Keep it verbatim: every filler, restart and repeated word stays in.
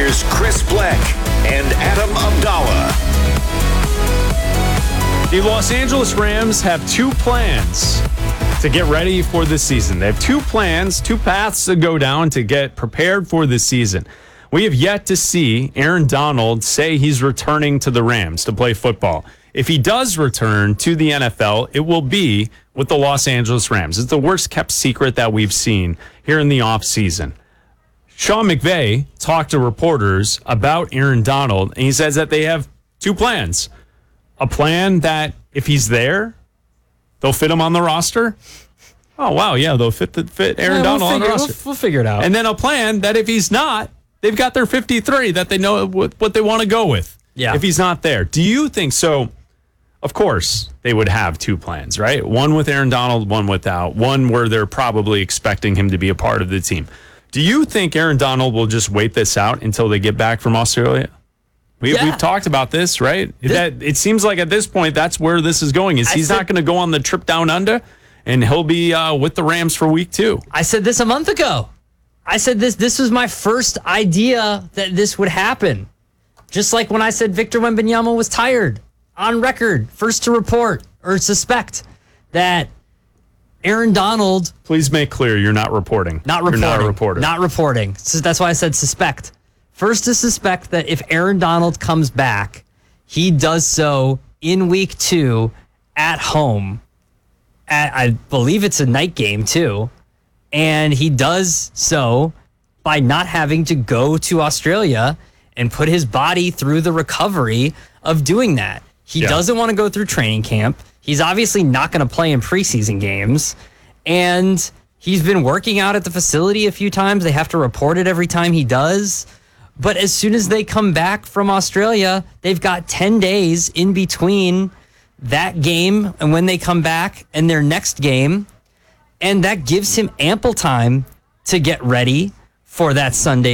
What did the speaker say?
Here's Chris Black and Adam Abdallah. The Los Angeles Rams have two plans to get ready for the season. They have two plans, two paths to go down to get prepared for the season. We have yet to see Aaron Donald say he's returning to the Rams to play football. If he does return to the N F L, it will be with the Los Angeles Rams. It's the worst kept secret that we've seen here in the offseason. Sean McVay talked to reporters about Aaron Donald, and he says that they have two plans. A plan that if he's there, they'll fit him on the roster. Oh, wow, yeah, they'll fit the, fit Aaron yeah, Donald we'll on the figure, roster. We'll, we'll figure it out. And then a plan that if he's not, they've got their fifty-three that they know what, what they want to go with. Yeah. If he's not there. Do you think so? Of course, they would have two plans, right? One with Aaron Donald, one without. One where they're probably expecting him to be a part of the team. Do you think Aaron Donald will just wait this out until they get back from Australia? We, Yeah. We've talked about this, right? This, that it seems like at this point, that's where this is going. Is I he's said, not going to go on the trip down under, and he'll be uh, with the Rams for week two. I said this a month ago. I said this. This was my first idea that this would happen. Just like when I said Victor Wembanyama was tired. On record, first to report or suspect that Aaron Donald... Please make clear you're not reporting. Not reporting. You're not a reporter. Not reporting. So that's why I said suspect. First to suspect that if Aaron Donald comes back, he does so in week two at home. At, I believe it's a night game too. And he does so by not having to go to Australia and put his body through the recovery of doing that. He Yeah. doesn't want to go through training camp. He's obviously not going to play in preseason games. And he's been working out at the facility a few times. They have to report it every time he does. But as soon as they come back from Australia, they've got ten days in between that game and when they come back and their next game. And that gives him ample time to get ready for that Sunday